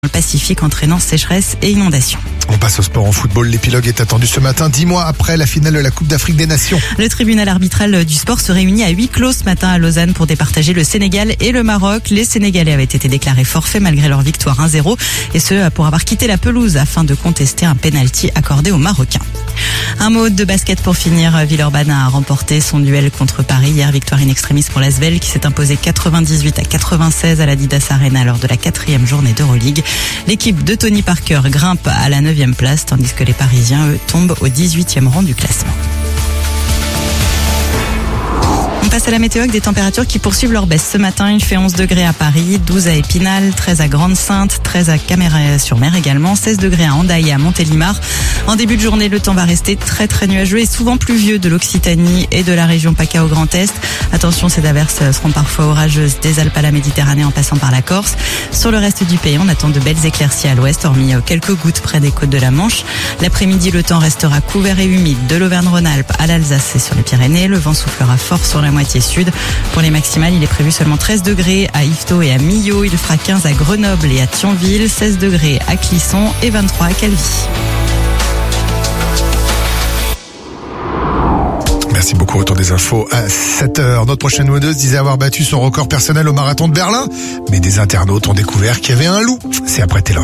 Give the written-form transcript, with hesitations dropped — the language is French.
le Pacifique, entraînant sécheresse et inondations. On passe au sport en football. L'épilogue est attendu ce matin, 10 mois après la finale de la Coupe d'Afrique des Nations. Le tribunal arbitral du sport se réunit à huis clos ce matin à Lausanne pour départager le Sénégal et le Maroc. Les Sénégalais avaient été déclarés forfaits malgré leur victoire 1-0 et ce pour avoir quitté la pelouse afin de contester un penalty accordé aux Marocains. Un mot de basket pour finir. Villeurbanne a remporté son duel contre Paris hier. Victoire in extremis pour l'Asvel qui s'est imposé 98-96 à l'Adidas Arena lors de la 4e journée d'Euroleague. L'équipe de Tony Parker grimpe à la 9e place tandis que les Parisiens, eux, tombent au 18e rang du classement. On passe à la météo avec des températures qui poursuivent leur baisse. Ce matin, il fait 11 degrés à Paris, 12 à Épinal, 13 à Grande-Synthe, 13 à Cameray-sur-Mer également, 16 degrés à Hendaye et à Montélimar. En début de journée, le temps va rester très nuageux et souvent pluvieux de l'Occitanie et de la région PACA au Grand Est. Attention, ces averses seront parfois orageuses des Alpes à la Méditerranée en passant par la Corse. Sur le reste du pays, on attend de belles éclaircies à l'ouest, hormis quelques gouttes près des côtes de la Manche. L'après-midi, le temps restera couvert et humide de l'Auvergne-Rhône-Alpes à l'Alsace et sur les Pyrénées. Le vent soufflera fort sur la moitié sud. Pour les maximales, il est prévu seulement 13 degrés à Yvetot et à Millau. Il fera 15 à Grenoble et à Thionville, 16 degrés à Clisson et 23 à Calvi. Merci beaucoup. Retour des infos à 7h. Notre prochaine modeuse disait avoir battu son record personnel au marathon de Berlin. Mais des internautes ont découvert qu'il y avait un loup. C'est après Taylor.